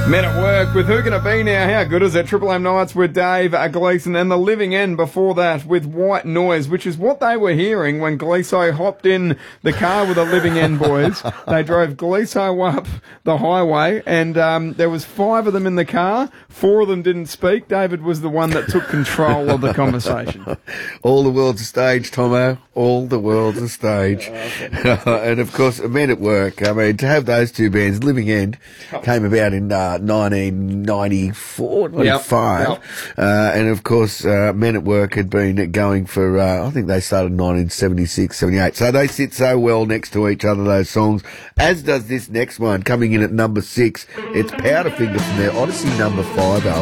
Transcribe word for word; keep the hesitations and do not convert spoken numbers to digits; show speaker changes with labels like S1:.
S1: Men at Work with Who Gonna Be Now? How good is it? Triple M Nights with Dave uh, Gleeson, and The Living End before that with White Noise, which is what they were hearing when Gleeso hopped in the car with the Living End boys. They drove Gleeso up the highway, and um, there was five of them in the car. Four of them didn't speak. David was the one that took control of the conversation.
S2: All the world's a stage, Tomo. All the world's a stage. And, of course, Men at Work. I mean, to have those two bands, Living End came about in uh, nineteen ninety-four, ninety-five. Yep, yep. Uh, and, of course, uh, Men at Work had been going for, uh, I think they started in nineteen seventy-six, seventy-eight. So they sit so well next to each other, those songs, as does this next one, coming in at number six. It's Powderfinger from their Odyssey number five album.